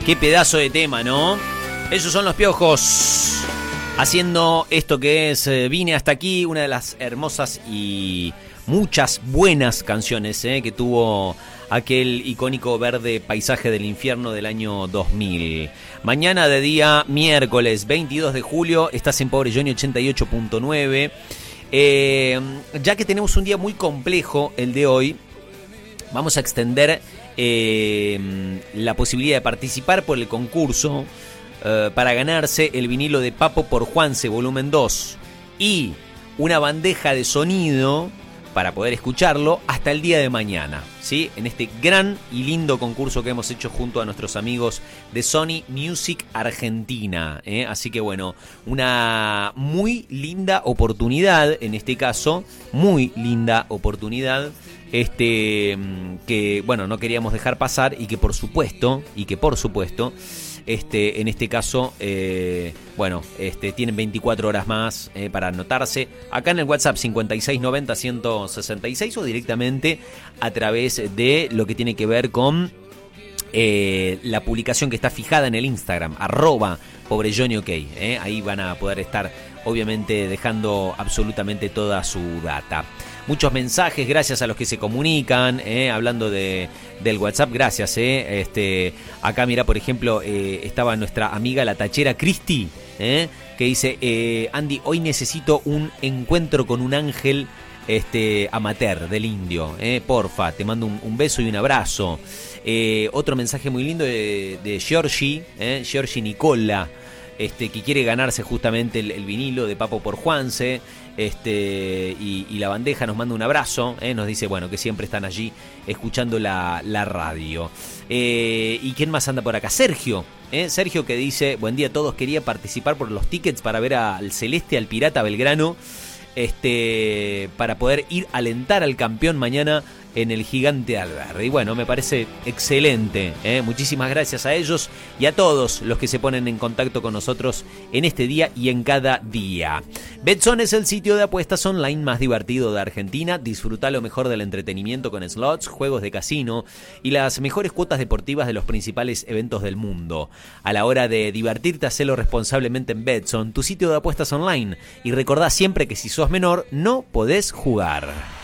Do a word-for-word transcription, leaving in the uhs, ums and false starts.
Qué pedazo de tema, ¿no? Esos son Los Piojos, haciendo esto que es eh, Vine hasta aquí, una de las hermosas y muchas buenas canciones eh, que tuvo aquel icónico Verde Paisaje del Infierno del año dos mil. Mañana de día miércoles veintidós de julio, estás en Pobre Johnny ochenta y ocho punto nueve. Eh, ya que tenemos un día muy complejo el de hoy, vamos a extender eh, la posibilidad de participar por el concurso eh, para ganarse el vinilo de Papo por Juanse volumen dos y una bandeja de sonido para poder escucharlo hasta el día de mañana, ¿sí? En este gran y lindo concurso que hemos hecho junto a nuestros amigos de Sony Music Argentina, ¿eh? Así que bueno, una muy linda oportunidad, en este caso, muy linda oportunidad, este, que bueno, no queríamos dejar pasar y que por supuesto, y que por supuesto, Este, en este caso, eh, bueno, este, tienen veinticuatro horas más eh, para anotarse acá en el WhatsApp cincuenta y seis noventa, ciento sesenta y seis o directamente a través de lo que tiene que ver con eh, la publicación que está fijada en el Instagram, arroba Pobre Johnny OK. Eh, ahí van a poder estar, obviamente, dejando absolutamente toda su data. Muchos mensajes, gracias a los que se comunican, eh, hablando de, del WhatsApp, gracias. Eh, este, acá mira, por ejemplo, eh, estaba nuestra amiga la tachera Cristi, eh, que dice, eh, Andy, hoy necesito un encuentro con un ángel este, amateur del indio, eh, porfa, te mando un, un beso y un abrazo. Eh, otro mensaje muy lindo de, de Giorgi, eh, Giorgi Nicola, este, que quiere ganarse justamente el, el vinilo de Papo por Juanse. Este, y, y la bandeja nos manda un abrazo, eh, nos dice bueno que siempre están allí escuchando la, la radio. Eh, ¿Y quién más anda por acá? Sergio, eh, Sergio que dice, buen día a todos, quería participar por los tickets para ver al Celeste, al Pirata Belgrano, este, para poder ir a alentar al campeón mañana en el Gigante Alvear. Y bueno, me parece excelente, ¿eh? Muchísimas gracias a ellos y a todos los que se ponen en contacto con nosotros en este día y en cada día. Betson es el sitio de apuestas online más divertido de Argentina. Disfruta lo mejor del entretenimiento con slots, juegos de casino y las mejores cuotas deportivas de los principales eventos del mundo. A la hora de divertirte, hacelo responsablemente en Betson, tu sitio de apuestas online. Y recordá siempre que si sos menor, no podés jugar.